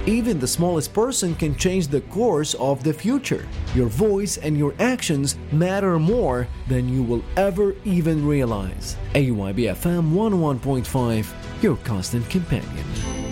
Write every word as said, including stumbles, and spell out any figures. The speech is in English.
Even the smallest person can change the course of the future. Your voice and your actions matter more than you will ever even realize. A Y B F M one oh one point five, your constant companion.